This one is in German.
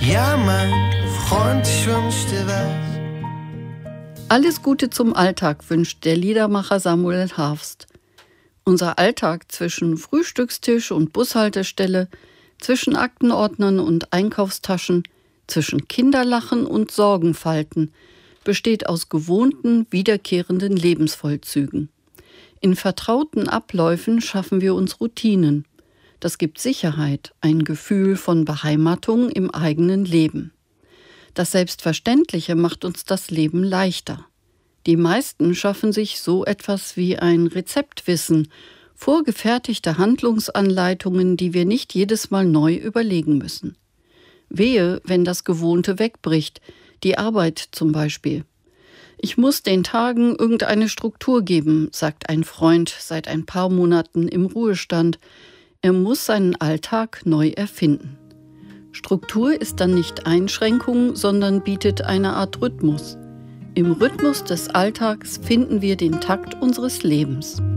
Ja, mein Freund, ich wünsch dir was. Alles Gute zum Alltag wünscht der Liedermacher Samuel Harfst. Unser Alltag zwischen Frühstückstisch und Bushaltestelle, zwischen Aktenordnern und Einkaufstaschen, zwischen Kinderlachen und Sorgenfalten besteht aus gewohnten, wiederkehrenden Lebensvollzügen. In vertrauten Abläufen schaffen wir uns Routinen. Das gibt Sicherheit, ein Gefühl von Beheimatung im eigenen Leben. Das Selbstverständliche macht uns das Leben leichter. Die meisten schaffen sich so etwas wie ein Rezeptwissen, vorgefertigte Handlungsanleitungen, die wir nicht jedes Mal neu überlegen müssen. Wehe, wenn das Gewohnte wegbricht, die Arbeit zum Beispiel. Ich muss den Tagen irgendeine Struktur geben, sagt ein Freund seit ein paar Monaten im Ruhestand. Er muss seinen Alltag neu erfinden. Struktur ist dann nicht Einschränkung, sondern bietet eine Art Rhythmus. Im Rhythmus des Alltags finden wir den Takt unseres Lebens.